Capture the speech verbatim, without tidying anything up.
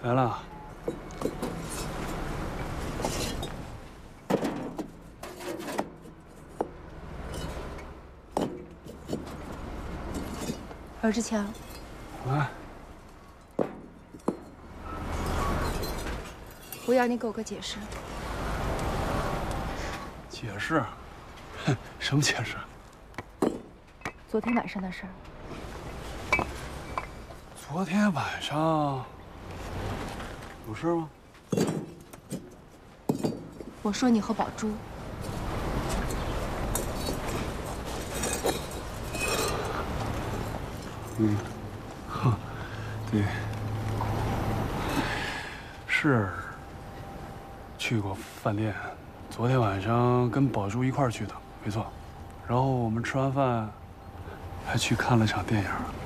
来了。 罗志强， 啊， 我要你给我个解释。 解释？哼，什么解释？ 昨天晚上的事儿。 昨天晚上有事吗？ 我说你和宝珠。 嗯，哼，对，是去过饭店。昨天晚上跟宝珠一块儿去的，没错。然后我们吃完饭还去看了场电影。